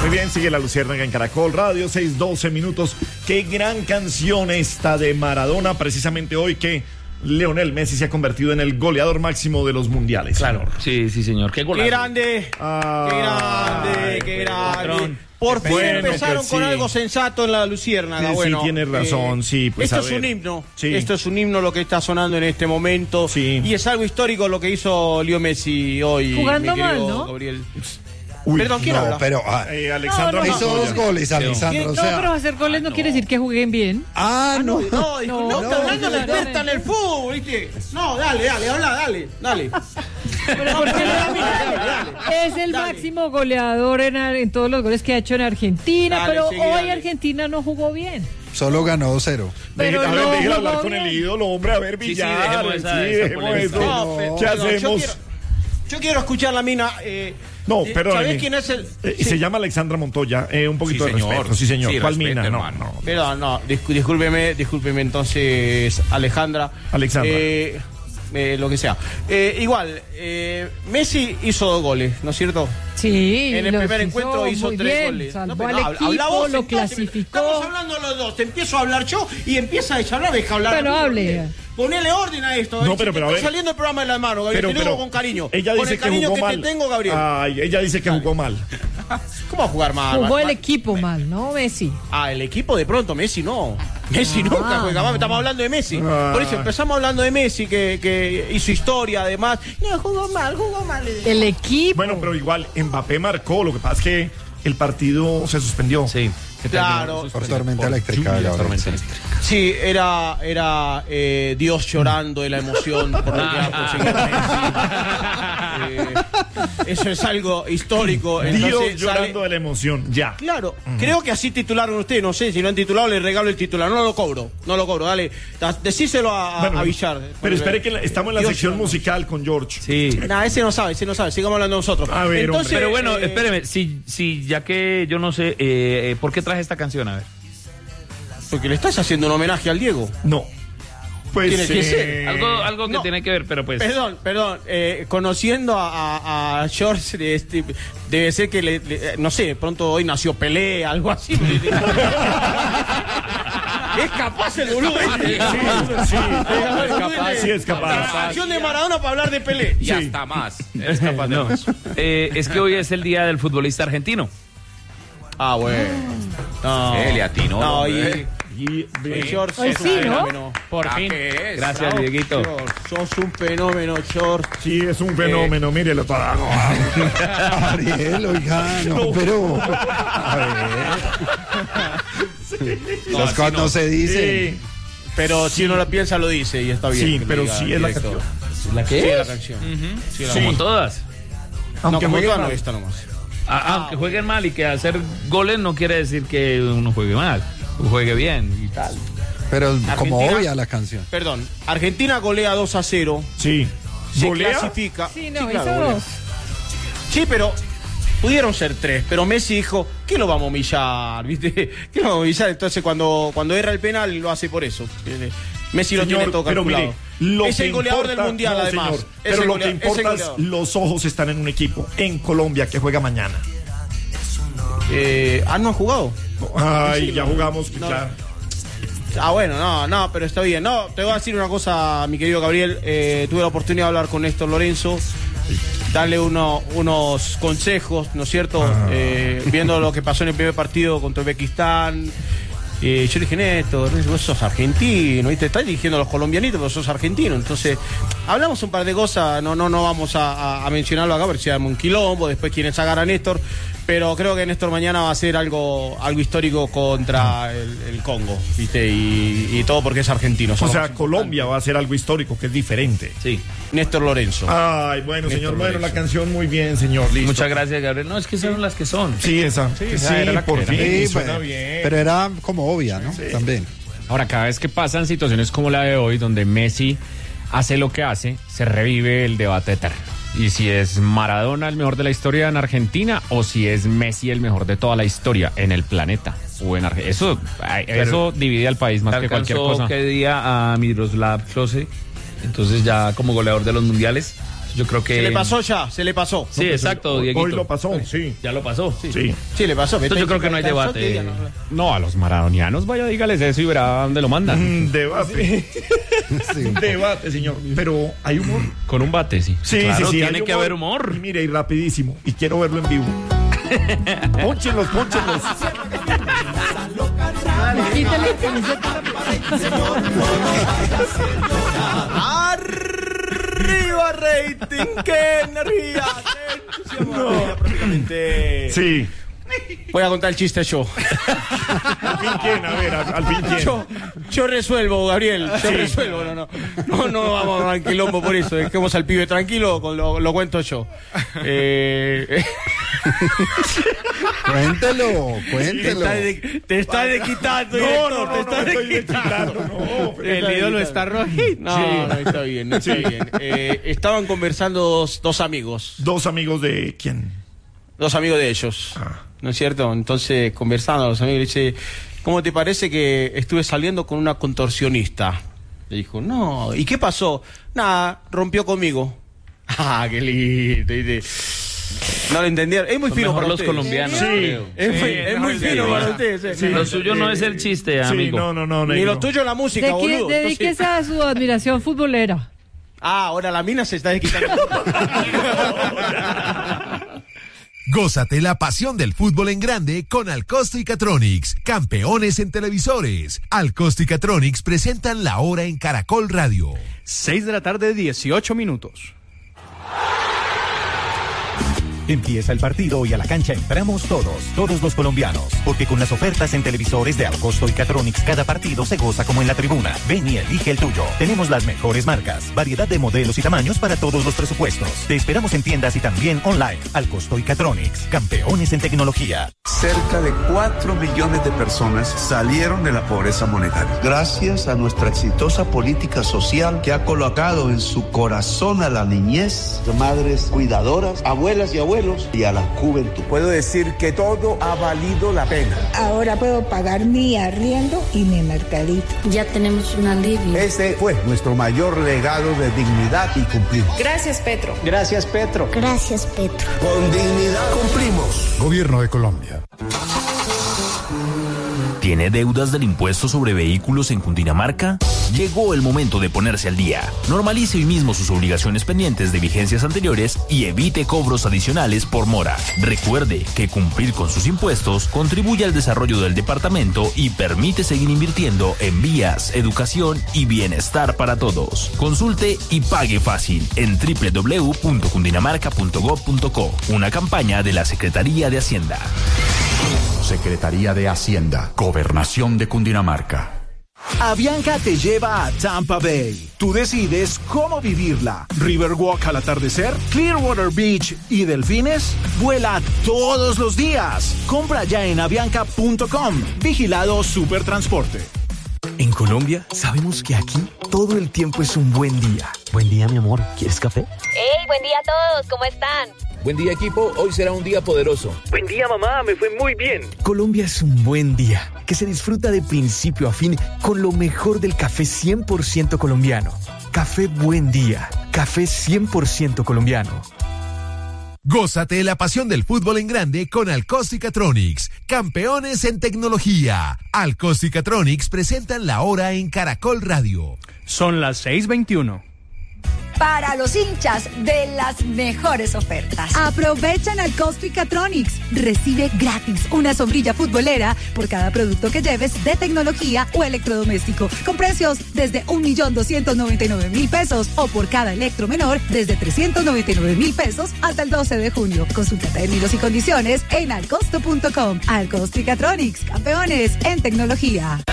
Muy bien, sigue La Luciérnaga en Caracol Radio, 6:12 minutos. Qué gran canción esta de Maradona, precisamente hoy que Lionel Messi se ha convertido en el goleador máximo de los mundiales. Claro, sí, señor. ¡Qué grande! ¡Qué grande! Por fin empezaron con algo sensato en La Luciérnaga. Sí, bueno, tienes razón, sí. Pues esto es un himno. Sí. Esto es un himno lo que está sonando en este momento. Sí. Y es algo histórico lo que hizo Leo Messi hoy. Jugando mal, ¿no? Gabriel. Uy, Perdón, ¿quién habla? Pero Alexandra hizo Montoya. 2 goles, Alexandra. O sea, pero hacer goles no quiere decir que jueguen bien. No, está hablando la experta en el fútbol, ¿viste? No, dale, habla, dale. Pero ¿por qué dale? Es el máximo goleador en todos los goles que ha hecho en Argentina, pero hoy Argentina no jugó bien. Solo ganó 2-0. Pero no Déjela jugó hablar con bien. el ídolo, hombre, a ver, Villar. dejemos eso. No, ¿Qué hacemos? Yo quiero escuchar la mina. No, perdón. ¿Sabés quién es el...? Se llama Alexandra Montoya. Un poquito de respeto. Sí, señor. Sí, ¿Cuál respeto, mina? hermano. Perdón, no, discúlpeme entonces, Alejandra. Lo que sea. Igual, Messi hizo 2 goles, ¿no es cierto? Sí. En el primer encuentro hizo 3 goles. Salvó al equipo, lo clasificó. Estamos hablando los dos. Te empiezo a hablar yo y empieza ella a hablar. Deja hablar. Pero hable. Ponele orden a esto. No, pero a ver. Está saliendo el programa de las manos, Gabriel. Te digo con cariño. Ella con dice el cariño que jugó que mal. te tengo, Gabriel. Ay, ella dice que jugó mal. ¿Cómo va a jugar mal? Jugó el equipo mal, ¿no, Messi? El equipo de pronto, Messi no. Messi nunca juega mal, estamos hablando de Messi. Por eso empezamos hablando de Messi, que hizo historia además. No, jugó mal. El equipo. Bueno, pero igual Mbappé marcó. Lo que pasa es que el partido se suspendió. Sí. Claro. por tormenta eléctrica. Sí, era Dios llorando de la emoción por lo que ha conseguido Messi. Eso es algo histórico. Dios Entonces, llorando de la emoción, ya. Claro, creo que así titularon ustedes, no sé, si no han titulado le regalo el titular, no lo cobro, dale, decíselo a Villar. Pero espere que estamos en la sección musical con George. Sí. Ese no sabe, sigamos hablando nosotros. A ver, entonces, Pero bueno, espéreme, si ya que yo no sé, ¿por qué traje esta canción? A ver. Porque le estás haciendo un homenaje al Diego. No. Pues Tiene que ser. Algo que no. tiene que ver, pero pues... Perdón, conociendo a George, debe ser que, no sé, pronto hoy nació Pelé, algo así. Es capaz el boludo. Sí, es capaz. La canción de Maradona para hablar de Pelé. Y hasta más. Es capaz de más. Es que hoy es el día del futbolista argentino. Bueno. No. Le atinó. No, George, Hoy sí, ¿no? Por fin. ¿Qué es? Gracias, Dieguito. George, sos un fenómeno, George. Sí, es un fenómeno, mírelo todo. Ariel, oiga, pero... A ver. Las cosas no se dicen. Pero si uno lo piensa, lo dice y está bien. Sí, que lo pero diga sí es la directo. canción. ¿La qué? Sí, es la canción. Sí, la Como canción. todas. Aunque como juegue todas mal. no, esta nomás. Aunque jueguen mal y que hacer goles no quiere decir que uno juegue mal. Juegue bien y tal. Pero como Argentina- obvia la canción. Perdón, Argentina golea 2-0. Sí. Se ¿Golea? clasifica. Sí, no, claro, hizo golea. 2. Sí, pero pudieron ser 3. Pero Messi dijo, ¿qué lo vamos a humillar? ¿Viste? ¿Qué lo vamos a humillar? Entonces cuando erra el penal lo hace por eso. Messi lo Señor, tiene todo pero calculado. mire, lo Es que el goleador importa- del mundial, no, además. señor, Es pero el lo que es el importa es goleador. los ojos están en un equipo en Colombia que juega mañana. ¿No han jugado? Ay, Sí, ya no. jugamos, No. claro. Bueno, no, pero está bien. No, te voy a decir una cosa, mi querido Gabriel. Tuve la oportunidad de hablar con Néstor Lorenzo, darle unos consejos, ¿no es cierto? Viendo lo que pasó en el primer partido contra Uzbekistán. Yo le dije, Néstor, vos sos argentino, ¿viste? Estás dirigiendo a los colombianitos, pero sos argentino. Entonces, hablamos un par de cosas, no vamos a mencionarlo acá, porque se llama un quilombo, después quienes hagan a Néstor. Pero creo que Néstor mañana va a hacer algo histórico contra el Congo, ¿viste? Y todo porque es argentino. O sea, Colombia va a hacer algo histórico que es diferente. Sí. Néstor Lorenzo. Ay, bueno, Néstor señor, bueno, Lorenzo. la canción muy bien, señor, listo. Muchas gracias, Gabriel. No, es que son las que son. Sí, esa. Sí, era la por que fin, era. Sí, suena bueno, bien. pero era como obvia, ¿no? También. Ahora, cada vez que pasan situaciones como la de hoy, donde Messi hace lo que hace, se revive el debate eterno. Y si es Maradona el mejor de la historia en Argentina o si es Messi el mejor de toda la historia en el planeta o en Argentina. Eso divide al país más que cualquier cosa. Que día a Miroslav Klose, entonces ya como goleador de los mundiales. Yo creo que... Se le pasó. Sí, exacto, Dieguito. Hoy lo pasó, sí. Ya lo pasó. Sí. Sí, le pasó. Entonces yo creo que no hay debate. No, a los maradonianos, vaya, dígales eso y verá dónde lo mandan. Debate. Debate, señor. Pero hay humor. Con un bate, sí. Sí, Claro, sí, tiene hay que haber humor. Y mire, y rapidísimo. Y quiero verlo en vivo. Pónchenlos. Quítale camiseta. ¡Arriba, rating! ¡Qué energía! ¡Qué entusiasmo! Prácticamente... Sí. Voy a contar el chiste yo. ¿Al fin quién? A ver, al fin quién. Yo resuelvo, Gabriel. Yo resuelvo. No vamos a quilombo por eso. Dejemos al pibe tranquilo, lo cuento yo. Cuéntelo. Te está desquitando. No, estoy desquitando. El ídolo está rojito. No, está bien. Estaban conversando dos amigos. ¿Dos amigos de quién? Dos amigos de ellos. ¿No es cierto? Entonces, conversando, los amigos le dice, ¿cómo te parece que estuve saliendo con una contorsionista? Le dijo, no. ¿Y qué pasó? Nada, rompió conmigo. Ah, qué lindo. No lo entendieron. Es muy Son fino mejor para los ustedes. colombianos. Sí, es muy fino para ustedes. Sí. Lo suyo no es el chiste, amigo. No. Ni lo tuyo la música, boludo. Dedíquese a su admiración futbolera. Ahora la mina se está desquitando. Gózate la pasión del fútbol en grande con Alcosto y Catronics, campeones en televisores. Alcosto y Catronics presentan La Hora en Caracol Radio. 6 de la tarde, 18 minutos. Empieza el partido y a la cancha entramos todos los colombianos, porque con las ofertas en televisores de Alcosto y Catronics cada partido se goza como en la tribuna. Ven y elige el tuyo. Tenemos las mejores marcas, variedad de modelos y tamaños para todos los presupuestos. Te esperamos en tiendas y también online. Alcosto y Catronics, campeones en tecnología. Cerca de 4 millones de personas salieron de la pobreza monetaria, gracias a nuestra exitosa política social que ha colocado en su corazón a la niñez, madres cuidadoras, abuelas y abuelos, y a la juventud. Puedo decir que todo ha valido la pena. Ahora puedo pagar mi arriendo y mi mercadito. Ya tenemos un alivio. Ese fue nuestro mayor legado de dignidad y cumplimos. Gracias, Petro. Gracias, Petro. Gracias, Petro. Con dignidad cumplimos. Gobierno de Colombia. ¿Tiene deudas del impuesto sobre vehículos en Cundinamarca? Llegó el momento de ponerse al día. Normalice hoy mismo sus obligaciones pendientes de vigencias anteriores y evite cobros adicionales por mora. Recuerde que cumplir con sus impuestos contribuye al desarrollo del departamento y permite seguir invirtiendo en vías, educación y bienestar para todos. Consulte y pague fácil en www.cundinamarca.gov.co. Una campaña de la Secretaría de Hacienda. Secretaría de Hacienda, Gobernación de Cundinamarca. Avianca te lleva a Tampa Bay. Tú decides cómo vivirla. Riverwalk al atardecer, Clearwater Beach y delfines. Vuela todos los días. Compra ya en avianca.com. Vigilado Supertransporte. En Colombia sabemos que aquí todo el tiempo es un buen día. Buen día, mi amor. ¿Quieres café? ¡Hey! Buen día a todos. ¿Cómo están? Buen día, equipo. Hoy será un día poderoso. Buen día, mamá. Me fue muy bien. Colombia es un buen día que se disfruta de principio a fin con lo mejor del café 100% colombiano. Café Buen Día. Café 100% colombiano. Gózate la pasión del fútbol en grande con Alcosto y Catronics, campeones en tecnología. Alcosto y Catronics presentan La Hora en Caracol Radio. Son las 6:21. Para los hinchas de las mejores ofertas. Aprovechan Alcosto y Catronics. Recibe gratis una sombrilla futbolera por cada producto que lleves de tecnología o electrodoméstico, con precios desde 1.299.000 pesos o por cada electro menor desde 399.000 pesos hasta el 12 de junio. Consulta términos y condiciones en alcosto.com. Alcosto y Catronics, campeones en tecnología.